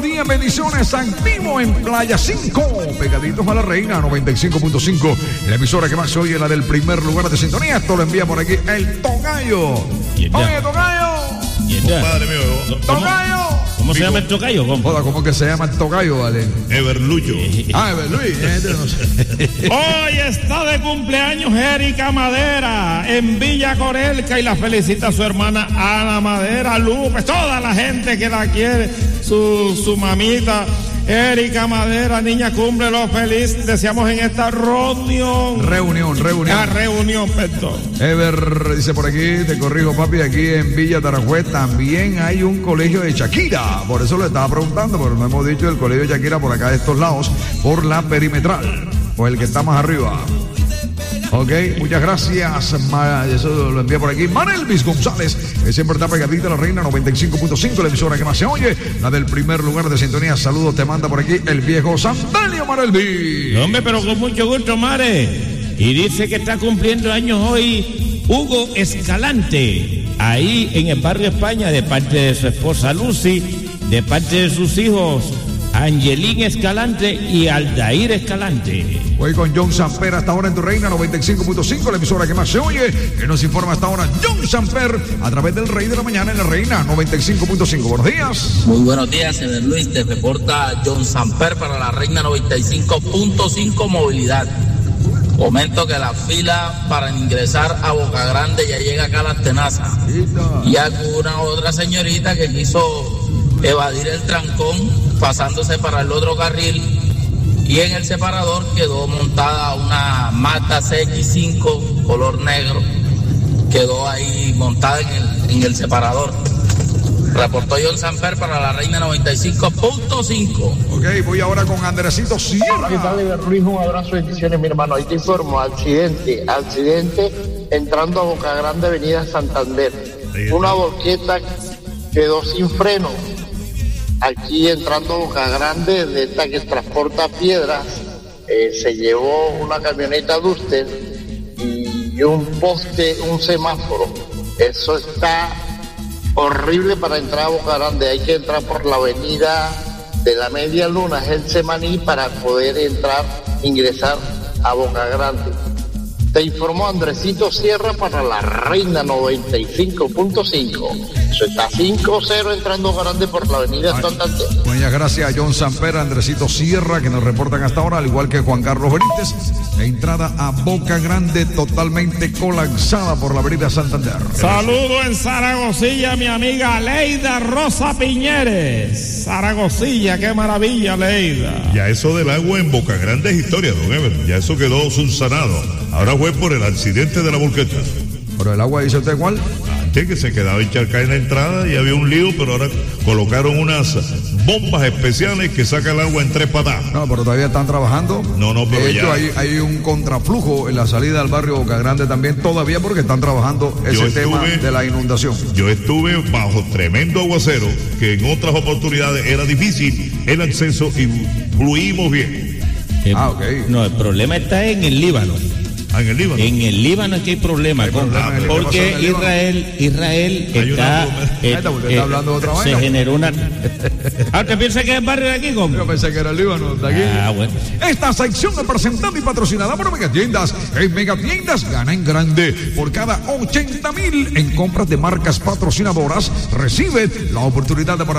días, bendiciones, activo en Playa 5, pegaditos a la Reina 95.5, la emisora que más se oye, la del primer lugar de sintonía. Esto lo envía por aquí el Tocayo. Oye, Tocayo. Padre mío, Tocayo. ¿Cómo se llama el tocayo? ¿Cómo que se llama el Tocayo, vale? Everluyo. Everluyo. No sé. Hoy está de cumpleaños Erika Madera en Villa Corelca y la felicita a su hermana Ana Madera, Lupe, toda la gente que la quiere, su mamita Erika Madera, niña, cúmplelo feliz. Deseamos en esta reunión, perdón. Ever dice por aquí, te corrijo, papi, aquí en Villa Tarajuez también hay un colegio de Shakira. Por eso le estaba preguntando, pero no hemos dicho el colegio de Shakira por acá de estos lados, por la perimetral, o el que está más arriba. Ok, muchas gracias. Eso lo envía por aquí Manelvis González, que siempre está pegadita a la Reina 95.5, la emisora que más se oye, la del primer lugar de sintonía. Saludos, te manda por aquí el viejo Santelio Manelvis. Hombre, pero con mucho gusto, Mare. Y dice que está cumpliendo años hoy Hugo Escalante, ahí en el barrio España, de parte de su esposa Lucy, de parte de sus hijos Angelín Escalante y Aldair Escalante. Voy con John Samper hasta ahora en tu Reina 95.5, la emisora que más se oye, que nos informa hasta ahora John Samper a través del Rey de la Mañana en la Reina 95.5. Buenos días. Muy buenos días, señor Luis. Te reporta John Samper para la Reina 95.5 Movilidad. Comento que la fila para ingresar a Boca Grande ya llega acá a las tenazas. Y alguna otra señorita que quiso evadir el trancón pasándose para el otro carril, y en el separador quedó montada una Mazda CX5 color negro, quedó ahí montada en el separador. Reportó John Samper para la Reina 95.5. Ok, voy ahora con Andresito Sierra. ¿Qué tal, Luis? Un abrazo, bendiciones, mi hermano. Ahí te informo, accidente entrando a Boca Grande, avenida Santander. Una volqueta quedó sin freno. Aquí entrando a Boca Grande, de esta que transporta piedras, se llevó una camioneta Duster y un poste, un semáforo. Eso está horrible para entrar a Boca Grande. Hay que entrar por la avenida de la Media Luna, es el Semaní, para poder ingresar a Boca Grande. Te informó Andresito Sierra para la Reina 95.5. Eso está 5-0 entrando grande por la avenida Santander. Muchas gracias a John Samper, Andresito Sierra, que nos reportan hasta ahora, al igual que Juan Carlos Benítez. Entrada a Boca Grande totalmente colapsada por la avenida Santander. Saludo en Zaragozilla, mi amiga Leida Rosa Piñeres. Zaragozilla, qué maravilla, Leida. Ya eso del agua en Boca Grande es historia, don Ever. Ya eso quedó subsanado. Ahora fue por el accidente de la volqueta. ¿Pero el agua dice usted cuál? Antes que se quedaba encharcada en la entrada y había un lío, pero ahora colocaron unas bombas especiales que sacan el agua en 3 patadas. No, pero todavía están trabajando. No, pero de hecho, ya hay un contraflujo en la salida del barrio Boca Grande también todavía, porque están trabajando ese tema de la inundación. Yo estuve bajo tremendo aguacero, que en otras oportunidades era difícil el acceso y fluimos bien. Ok. No, el problema está en el Líbano. En el Líbano. En el Líbano es que hay problema, porque Israel está hablando de otra vaina. Se generó una. ¿Te piensas que es el barrio de aquí, ¿cómo? Yo pensé que era el Líbano, de aquí. Bueno. Esta sección es presentada y patrocinada por Megatiendas. En Megatiendas gana en grande. Por cada 80,000 en compras de marcas patrocinadoras, recibe la oportunidad de